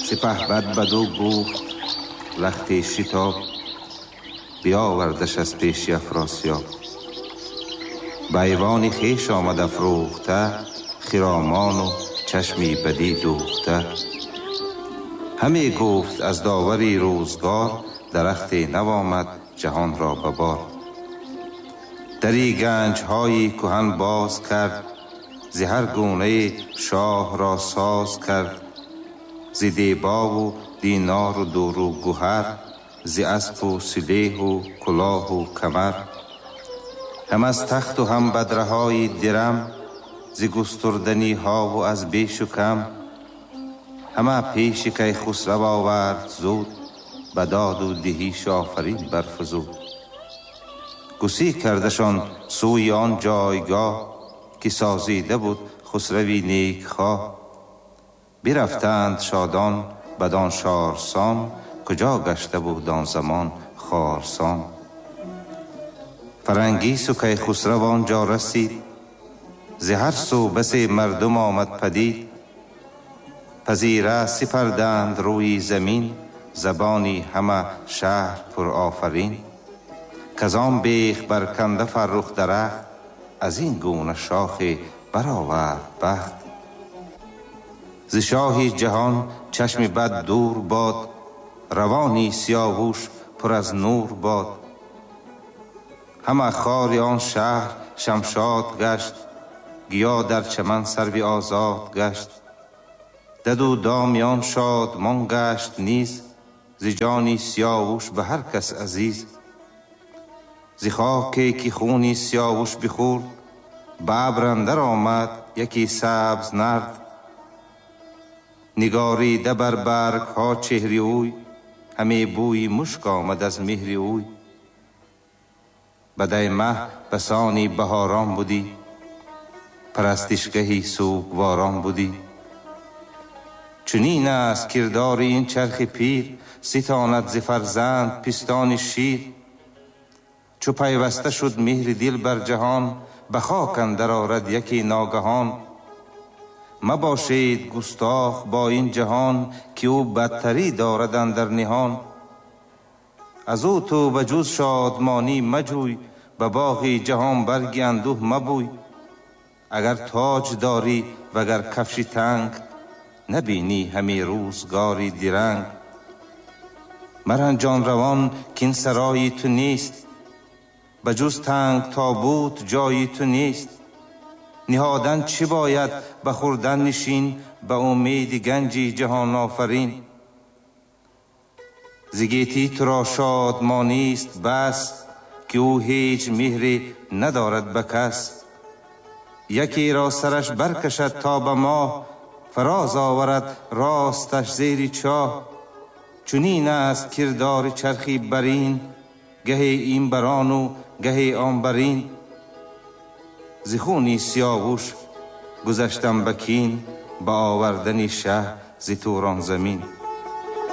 سپهبد بدو گفت لخت شتاب، بیاوردش از پیش افراسیاب. به ایوان خویش آمد افروخته، خرامان و چشمی بدی دوخته. همی گفت از داوری روزگار، درخت نو آمد جهان را به بار. دری گنج های کهن باز کرد، ز هر گونه شاه را ساز کرد. ز دیبا و دینار و دور و گوهر، ز اسپ و سلیح و کلاه و کمر. هم از تخت و هم بدره های درم، ز گستردنی ها و از بیش و کم. همه پیش کیخسرو آورد زود، به داد و دهیش آفرین برفزود. گسی کردشان سوی آن جایگاه، که سازیده بود خسروی نیک خواه. برفتند شادان بدان شارسان، کجا گشته بود آن زمان خارسان. فرنگیس و کیخسرو آنجا رسید، ز هر سو بس مردم آمد پدید. پذیره سپردند روی زمین، زبانی همه شهر پر آفرین. کزان بیخ برکنده فرخ درخت، از این گونه شاخ برآورد بخت. ز شاه جهان چشم بد دور باد، روانی سیاووش پر از نور باد. همه خار آن شهر شمشاد گشت، گیا در چمن سروی آزاد گشت. دد و دامیان شادمان گشت نیز، ز جانی سیاووش به هر کس عزیز. ز خاکی که خونی سیاووش بخورد، به ابر اندر آمد یکی سبز نرد. نگاریده بر برگ ها چهره اوی، همه بوی مشک آمد از مهر اوی. بدای مه بسانی بهاران بودی، پرستشگهی سوگواران بودی. چنین است کردار این چرخ پیر، ستاند ز فرزند پستان شیر. چو پیوسته شد مهر دل بر جهان، به خاک اندر آرد یکی ناگهان. مباشید گستاخ با این جهان، که او بدتری دارد اندر نهان. از او تو به جز شادمانی مجوی، به باغ جهان برگ اندوه مبوی. اگر تاج داری وگر کفش تنگ، نبینی همی روزگاری درنگ. مرنجان روان کین سرای تو نیست، به جز تنگ تابوت جای تو نیست. نهادن چی باید به خوردن نشین، به امید گنجی جهان آفرین. ز گیتی تو را شادمانی است بس، که او هیچ مهری ندارد به کس. یکی را سرش برکشد تا به ماه، فراز آورد راستش زیر چاه. چنین است کردار چرخی برین، گه این بران و گه آن برین. ز خونی سیاووش گذشتم به کین، به آوردن شه ز توران زمین.